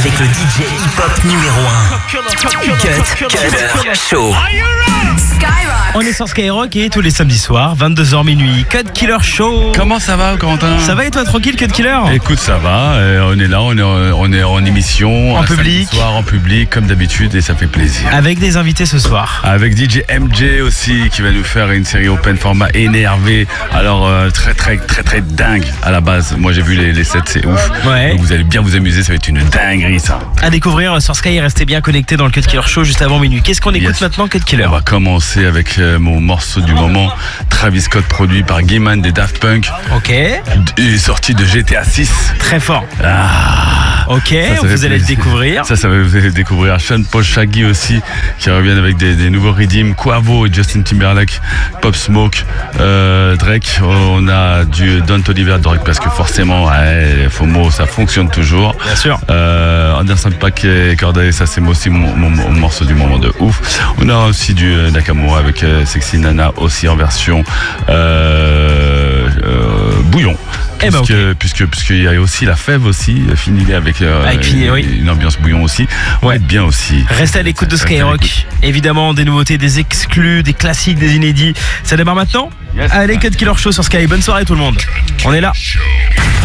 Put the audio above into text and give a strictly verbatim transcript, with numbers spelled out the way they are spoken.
avec le D J hip-hop numéro un. Cut Killer Show. On est sur Skyrock et tous les samedis soirs, vingt-deux heures minuit, Cut Killer Show. Comment ça va, Corentin? Ça va et toi, tranquille, Cut Killer? Écoute, ça va, euh, on est là, on est, on est en émission. En public. Samedi soir, en public, comme d'habitude, et ça fait plaisir. Avec des invités ce soir. Avec D J M J aussi, qui va nous faire une série open format énervé. Alors, euh, très, très, très, très dingue à la base. Moi, j'ai vu les, les sets, c'est ouf. Ouais. Donc, vous allez bien vous amuser, ça va être une dinguerie, ça. À découvrir sur Sky, restez bien connectés dans le Cut Killer Show juste avant minuit. Qu'est-ce qu'on écoute Yes. maintenant, Cut Killer? On va commencer avec euh, mon morceau du moment, Travis Scott, produit par Gaiman des Daft Punk. Ok. Il est sorti de G T A six. Très fort. Ah. Ok, Ça, ça vous fait allez le plaisir. découvrir. Ça, ça va vous allez le découvrir. Sean Paul Shaggy aussi, qui reviennent avec des, des nouveaux redeems. Quavo et Justin Timberlake, Pop Smoke, euh, Drake. On a du Don Toliver Drake parce que forcément, ouais, FOMO, ça fonctionne toujours. Bien sûr. Euh, Anderson .Paak et Cordae, ça c'est aussi mon, mon, mon morceau du moment de ouf. On a aussi du euh, Nakamura avec euh, Sexy Nana aussi en version euh, euh, bouillon. Eh ben, Puisque, okay. puisque, puisqu'il y a aussi la fève aussi, Finilé avec, euh, Avec Finilé, une, oui. une ambiance bouillon aussi. Ouais. Ouais, bien aussi. Restez à l'écoute de Restez à Skyrock. l'écoute. Évidemment, des nouveautés, des exclus, des classiques, des inédits. Ça démarre maintenant? Yes. Allez, Cut Killer Show sur Sky. Bonne soirée tout le monde. On est là.